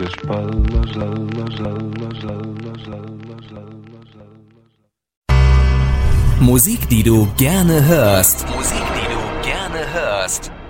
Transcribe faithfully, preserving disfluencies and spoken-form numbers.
grandes palmas, almas, almas, almas, almas, almas, almas. Musik, die du gerne hörst. Musik, die du gerne hörst.